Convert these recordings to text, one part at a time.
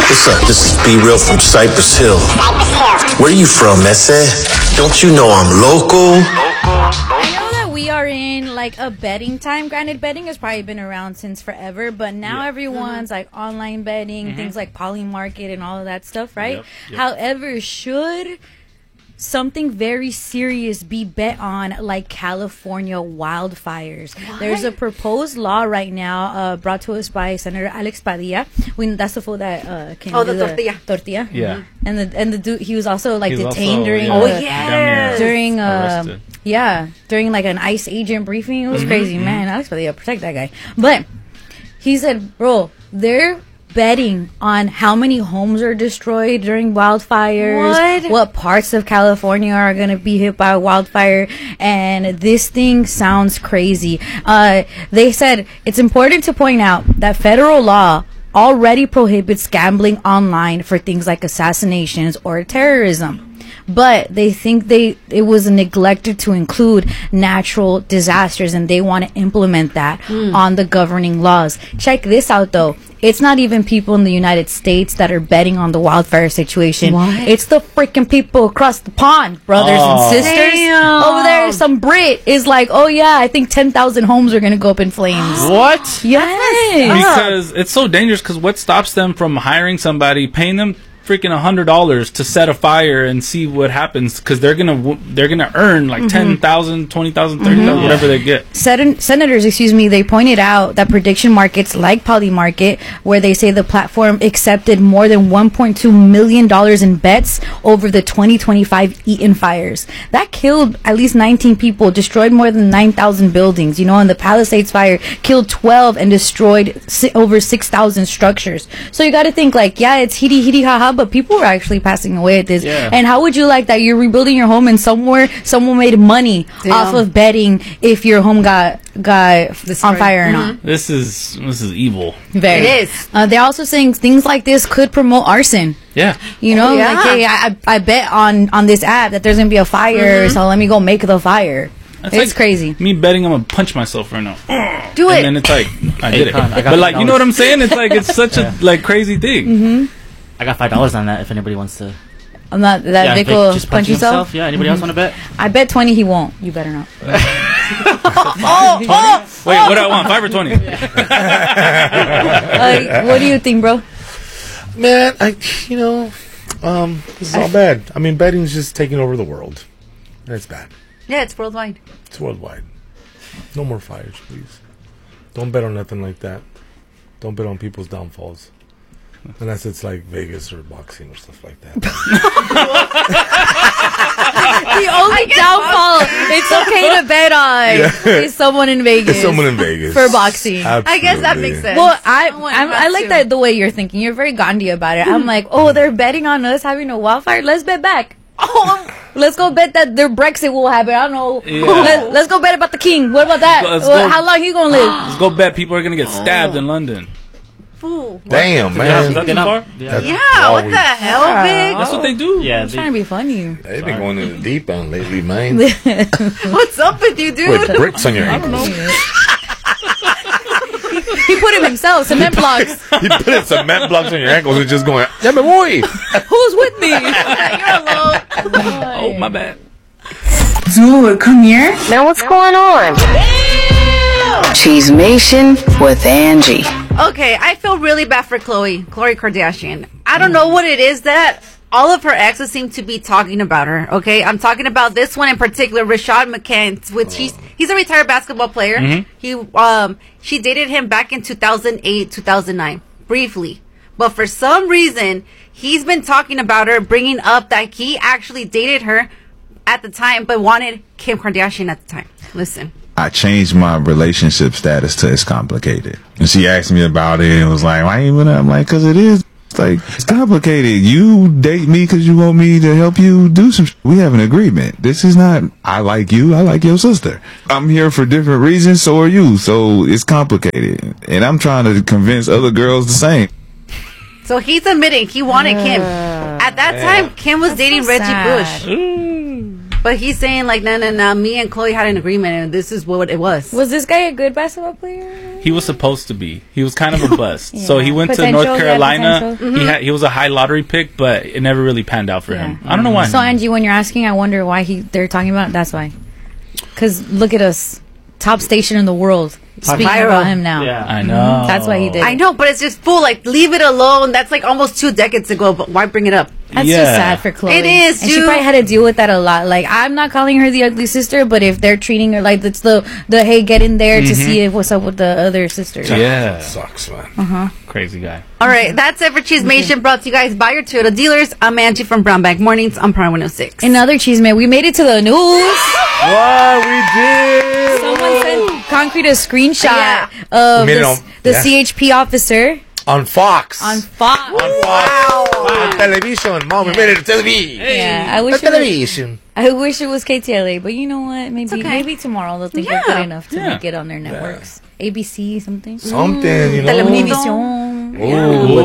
What's up? This is B Real from Cypress Hill. Where you from, Ese? Don't you know I'm local? I know that we are in like a betting time. Granted, betting has probably been around since forever, but now everyone's like online betting, things like Polymarket and all of that stuff, right? Yep. However, should something very serious be bet on, like California wildfires? There's a proposed law right now brought to us by Senator Alex Padilla. That's the fool that can do the tortilla. Yeah. And the dude, he was also like He's detained also, during during like an ICE agent briefing. It was crazy, man. Alex Padilla, protect that guy. But he said, bro, they're betting on how many homes are destroyed during wildfires, what parts of California are going to be hit by a wildfire, and this thing sounds crazy. They said it's important to point out that federal law already prohibits gambling online for things like assassinations or terrorism. But they think it was neglected to include natural disasters, and they want to implement that on the governing laws. Check this out, though. It's not even people in the United States that are betting on the wildfire situation. What? It's the freaking people across the pond, brothers and sisters. Damn. Over there, some Brit is like, oh yeah, I think 10,000 homes are going to go up in flames. What? Yes. Because it's so dangerous. Because what stops them from hiring somebody, paying them freaking $100 to set a fire and see what happens? Because they're gonna earn like 10,000, 20,000, 30,000, whatever they get. Senators, they pointed out that prediction markets like Polymarket, where they say the platform accepted more than $1.2 million in bets over the 2025 Eaton fires. That killed at least 19 people, destroyed more than 9,000 buildings. And the Palisades fire killed 12 and destroyed over 6,000 structures. So you got to think like, yeah, it's hee ha, but people were actually passing away at this. Yeah. And how would you like that? You're rebuilding your home, and somewhere someone made money off of betting if your home got on fire or not. This is evil. Very. It is. They're also saying things like this could promote arson. Yeah. Like, hey, I bet on this app that there's gonna be a fire, so let me go make the fire. It's like crazy. Me betting I'm gonna punch myself right now. Do it. And then it's like I did it. I got But like, you know $5. what I'm saying? It's like it's such a like crazy thing. I got $5 on that if anybody wants to. I'm not that Vic will just punch himself. Yeah, anybody else want to bet? I bet 20 he won't. You better not. Wait, what do I want? 5 or 20? What do you think, bro? Man, this is all bad. I mean, betting's just taking over the world. That's bad. Yeah, it's worldwide. It's worldwide. No more fires, please. Don't bet on nothing like that. Don't bet on people's downfalls. Unless it's like Vegas or boxing or stuff like that. The only downfall it's okay to bet on is someone in Vegas. Someone in Vegas. For boxing. Absolutely. I guess that makes sense. Well, I like that the way you're thinking. You're very Gandhi about it. I'm like, they're betting on us having a wildfire. Let's bet back. Let's go bet that their Brexit will happen. I don't know. Yeah. Let's go bet about the king. What about that? How long he gonna live? Let's go bet people are gonna get stabbed in London. Fool. Damn, man. Is that too far? Yeah, what the hell, Vic? That's what they do. Yeah, I'm trying to be funny. They've been going in the deep end lately, man. What's up with you, dude? With bricks on your ankles. He put it himself. Cement blocks. You put cement blocks on your ankles and just going, yeah, boy. Who's with me? You're alone. Oh, my bad. Dude, come here. Now what's going on? Cheesemation with Angie. Okay, I feel really bad for Khloe Kardashian. I don't know what it is that all of her exes seem to be talking about her. Okay, I'm talking about this one in particular, Rashad McCants, which he's a retired basketball player. She dated him back in 2008, 2009, briefly, but for some reason he's been talking about her, bringing up that he actually dated her at the time, but wanted Kim Kardashian at the time. Listen. I changed my relationship status to it's complicated. And she asked me about it and was like, why you even? I'm like, because it is. Like, it's complicated. You date me because you want me to help you do some We have an agreement. This is not, I like you, I like your sister. I'm here for different reasons, so are you. So it's complicated. And I'm trying to convince other girls the same. So he's admitting he wanted Kim. At that time, Kim was dating Reggie Bush. But he's saying like, no. Me and Chloe had an agreement, and this is what it was. Was this guy a good basketball player? He was supposed to be. He was kind of a bust. Yeah. So he went to Potential, North Carolina. yeah, He was a high lottery pick, but it never really panned out for him. I don't know why. So Angie, when you're asking, I wonder why they're talking about it. That's why. Because look at us, top station in the world. Speaking about him now. Yeah. I know. That's why he did. I know, but it's just full. Like, leave it alone. That's like almost 2 decades ago. But why bring it up? That's just sad for Chloe. It is, and she dude. probably had to deal with that a lot. Like, I'm not calling her the ugly sister, but if they're treating her like it's the hey, get in there to see what's up with the other sisters. Yeah. Sucks, man. Crazy guy. All right, that's it for Cheesemation, brought to you guys by your Toyota dealers. I'm Angie from Brown Bag Mornings on Prime 106. Another cheese man. We made it to the news. What we did? Someone sent Concrete a screenshot Yeah. of We made it the on- CHP officer On Fox. on Fox. Wow. On television. Mom, we made it to television. Yeah, I wish it was KTLA, but you know what? Maybe tomorrow they'll think they're good enough to make it on their networks. ABC something. Something, you know. Television. Ooh,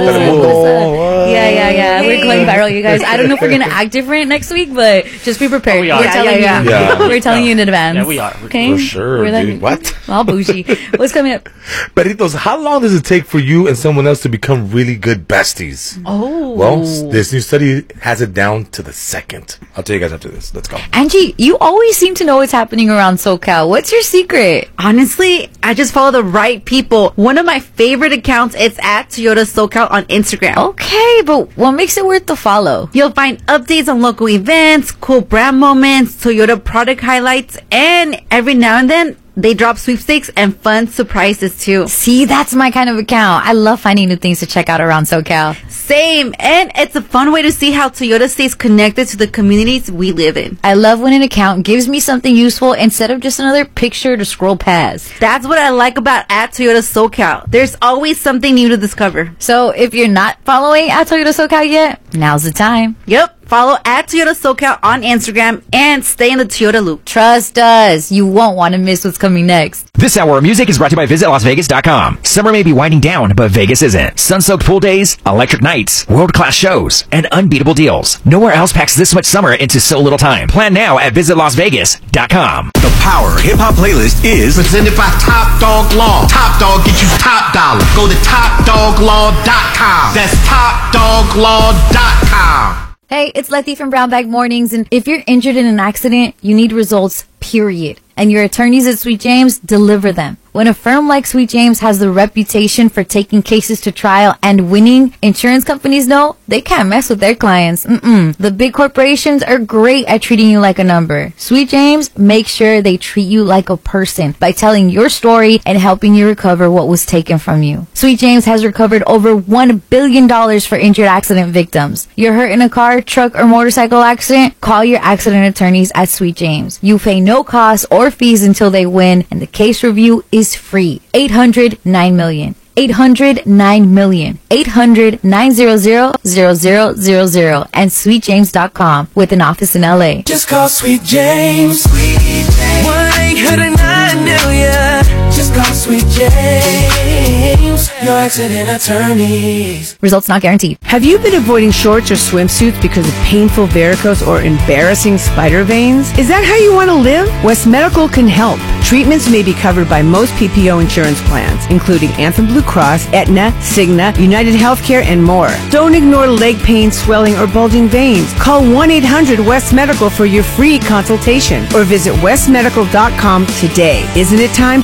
Yeah. We're going viral, you guys. I don't know if we're gonna act different next week, but just be prepared. Oh, we are. We're telling you. Yeah. We're telling you in advance. Yeah, we are. Okay. For sure, We're like, dude. What? All bougie. What's coming up? Peritos, how long does it take for you and someone else to become really good besties? Oh. Well, this new study has it down to the second. I'll tell you guys after this. Let's go. Angie, you always seem to know what's happening around SoCal. What's your secret? Honestly, I just follow the right people. One of my favorite accounts is at Toyota SoCal on Instagram. Okay, but what makes it worth the follow? You'll find updates on local events, cool brand moments, Toyota product highlights, and every now and then, they drop sweepstakes and fun surprises too. See, that's my kind of account. I love finding new things to check out around SoCal. Same, and it's a fun way to see how Toyota stays connected to the communities we live in. I love when an account gives me something useful instead of just another picture to scroll past. That's what I like about at Toyota SoCal. There's always something new to discover. So if you're not following at Toyota SoCal yet, now's the time. Yep. Follow at Toyota SoCal on Instagram and stay in the Toyota loop. Trust us. You won't want to miss what's coming next. This hour of music is brought to you by VisitLasVegas.com. Summer may be winding down, but Vegas isn't. Sun-soaked pool days, electric nights, world-class shows, and unbeatable deals. Nowhere else packs this much summer into so little time. Plan now at VisitLasVegas.com. The Power Hip Hop Playlist is presented by Top Dog Law. Top Dog get you top dollar. Go to TopDogLaw.com. That's TopDogLaw.com. Hey, it's Letty from Brown Bag Mornings, and if you're injured in an accident, you need results, period. And your attorneys at Sweet James deliver them. When a firm like Sweet James has the reputation for taking cases to trial and winning, insurance companies know they can't mess with their clients. The big corporations are great at treating you like a number. Sweet James makes sure they treat you like a person by telling your story and helping you recover what was taken from you. Sweet James has recovered over $1 billion for injured accident victims. You're hurt in a car, truck, or motorcycle accident? Call your accident attorneys at Sweet James. You pay no costs or fees until they win, and the case review is free. 800-9-million. 800-9-million. 800-900-0000 and sweetjames.com with an office in LA. Just call Sweet James. 1-800-9-million. Just call Sweet James. Your accident attorneys. Results not guaranteed. Have you been avoiding shorts or swimsuits because of painful varicose or embarrassing spider veins? Is that how you want to live? West Medical can help. Treatments may be covered by most PPO insurance plans, including Anthem Blue Cross, Aetna, Cigna, United Healthcare, and more. Don't ignore leg pain, swelling, or bulging veins. Call 1-800-WEST Medical for your free consultation or visit westmedical.com today. Isn't it time